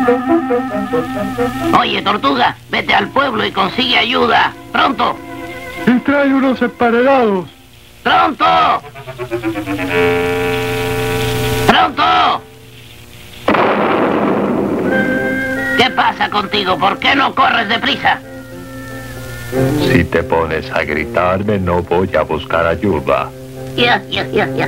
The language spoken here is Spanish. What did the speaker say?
Oye, Tortuga, vete al pueblo y consigue ayuda. ¡Pronto! Y trae unos emparedados. ¡Pronto! ¡Pronto! ¿Qué pasa contigo? ¿Por qué no corres deprisa? Si te pones a gritarme, no voy a buscar ayuda. Ya.